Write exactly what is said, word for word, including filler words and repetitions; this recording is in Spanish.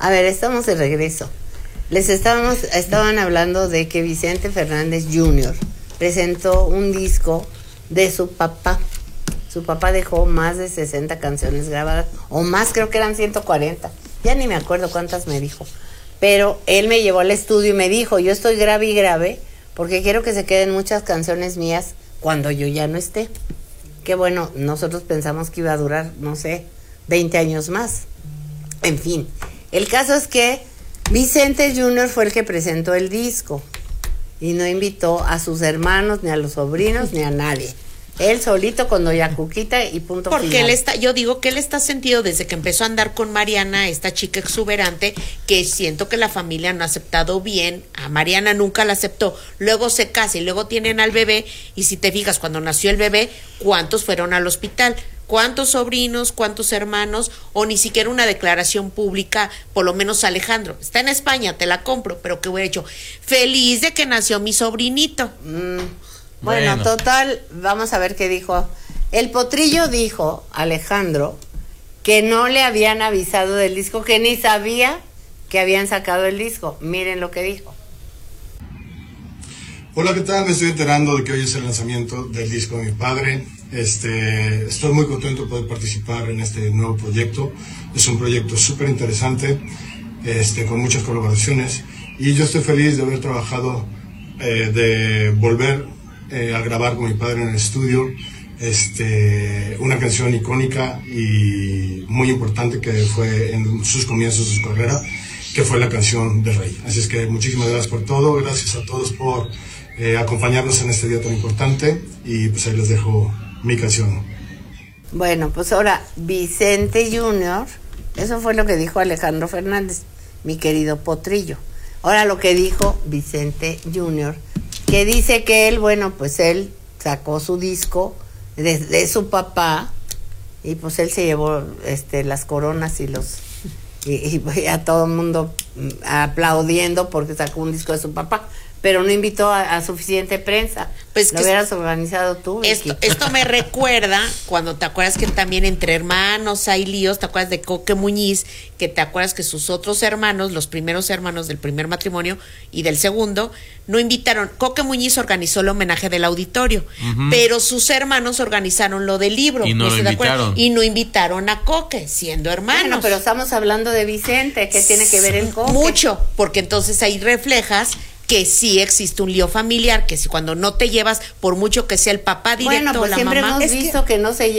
A ver, estamos de regreso. Les estábamos, estaban hablando de que Vicente Fernández junior presentó un disco de su papá. Su papá dejó más de sesenta canciones grabadas, o más, creo que eran ciento cuarenta. Ya ni me acuerdo cuántas me dijo. Pero él me llevó al estudio y me dijo, yo estoy grave y grave, porque quiero que se queden muchas canciones mías cuando yo ya no esté. Que bueno, nosotros pensamos que iba a durar, no sé, veinte años más. En fin, el caso es que Vicente junior fue el que presentó el disco y no invitó a sus hermanos, ni a los sobrinos, ni a nadie. Él solito con Doña Cuquita y punto Porque final. él está, yo digo que él está sentido desde que empezó a andar con Mariana, esta chica exuberante, que siento que la familia no ha aceptado bien. A Mariana nunca la aceptó. Luego se casa y luego tienen al bebé. Y si te fijas, cuando nació el bebé, ¿cuántos fueron al hospital? ¿Cuántos sobrinos, cuántos hermanos? O ni siquiera una declaración pública, por lo menos Alejandro. Está en España, te la compro, pero ¿qué hubiera hecho? Feliz de que nació mi sobrinito. Mm, bueno, bueno, total, vamos a ver qué dijo. El Potrillo dijo, Alejandro, que no le habían avisado del disco, que ni sabía que habían sacado el disco. Miren lo que dijo. Hola, ¿qué tal? Me estoy enterando de que hoy es el lanzamiento del disco de mi padre. Este, estoy muy contento de poder participar en este nuevo proyecto. Es un proyecto súper interesante, este, con muchas colaboraciones. Y yo estoy feliz de haber trabajado, eh, de volver eh, a grabar con mi padre en el estudio. Este, una canción icónica y muy importante que fue en sus comienzos de su carrera, que fue la canción del Rey. Así es que muchísimas gracias por todo. Gracias a todos por eh, acompañarnos en este día tan importante. Y pues ahí les dejo mi canción. Bueno, pues ahora Vicente junior, eso fue lo que dijo Alejandro Fernández, mi querido Potrillo. Ahora lo que dijo Vicente junior, que dice que él, bueno, pues él sacó su disco de, de su papá y pues él se llevó este las coronas y los y, y a todo el mundo aplaudiendo porque sacó un disco de su papá, pero no invitó a, a suficiente prensa. Pues lo que hubieras organizado tú, Vicky. Esto, esto me recuerda cuando te acuerdas que también entre hermanos hay líos. Te acuerdas de Coque Muñiz, que te acuerdas que sus otros hermanos, los primeros hermanos del primer matrimonio y del segundo, no invitaron. Coque Muñiz organizó el homenaje del auditorio, uh-huh, pero sus hermanos organizaron lo del libro. Y no, ¿no lo invitaron. Y no invitaron a Coque, siendo hermanos. Bueno, pero estamos hablando de Vicente, ¿qué tiene que ver el Coque? Mucho, porque entonces ahí reflejas que sí existe un lío familiar, que si cuando no te llevas, por mucho que sea el papá directo, bueno, pues la siempre mamá, hemos es visto que, que no se